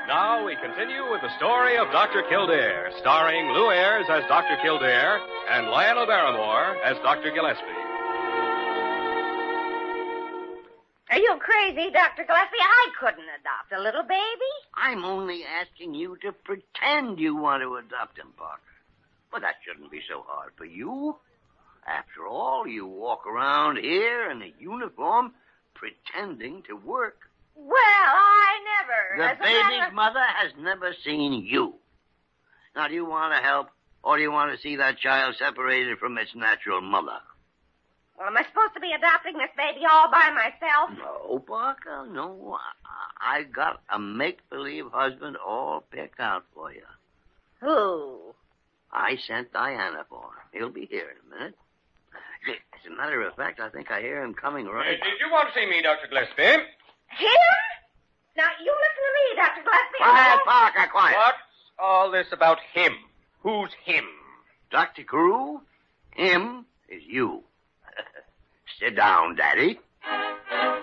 Now we continue with the story of Dr. Kildare, starring Lou Ayres as Dr. Kildare and Lionel Barrymore as Dr. Gillespie. Are you crazy, Dr. Gillespie? I couldn't adopt a little baby. I'm only asking you to pretend you want to adopt him, Parker. Well, that shouldn't be so hard for you. After all, you walk around here in a uniform pretending to work. Well, I never. The baby's mother has never seen you. Now, do you want to help, or do you want to see that child separated from its natural mother? Well, am I supposed to be adopting this baby all by myself? No, Parker, no. I got a make-believe husband all picked out for you. Who? I sent Diana for him. He'll be here in a minute. As a matter of fact, I think I hear him coming right... Did you want to see me, Dr. Gillespie? Him? Now, you listen to me, Dr. Gillespie. Quiet, Parker, quiet. What's all this about him? Who's him? Dr. Carew, him is you. Sit down, Daddy.